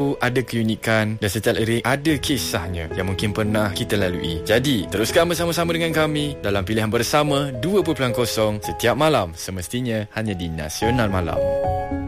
ada keunikan dan setiap lirik ada kisahnya yang mungkin pernah kita lalui. Jadi, teruskan bersama-sama dengan kami dalam Pilihan Bersama 2.0 setiap malam, semestinya hanya di Nasional Malam.